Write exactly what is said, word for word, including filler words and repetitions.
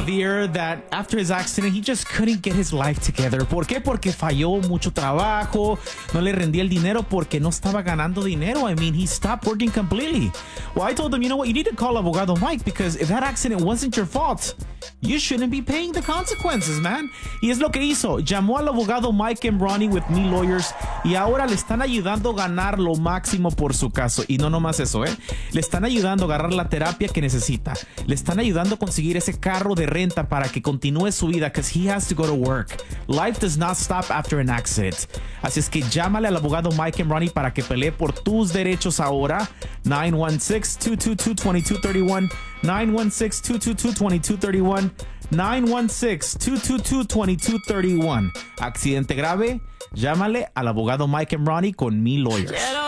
Javier that after his accident, he just couldn't get his life together. ¿Por qué? Porque falló mucho trabajo, no le rendía el dinero porque no estaba ganando dinero. I mean, he stopped working completely. Well, I told him, you know what, you need to call Abogado Mike because if that accident wasn't your fault, you shouldn't be paying the consequences, man. Y es lo que hizo. Llamó al abogado Mike and Ronnie with Me Lawyers y ahora le están ayudando a ganar lo máximo por su caso. Y no nomás eso, ¿eh? Le están ayudando a agarrar la terapia que necesita. Le están ayudando a conseguir ese carro de renta para que continúe su vida because he has to go to work. Life does not stop after an accident. Así es que llámale al abogado Mike and Ronnie para que pelee por tus derechos ahora. nine one six, two two two, two two three one. nine one six, two two two, two two three one. nine one six, two two two, two two three one. Accidente grave, llámale al abogado Mike and Ronnie con Me Lawyers.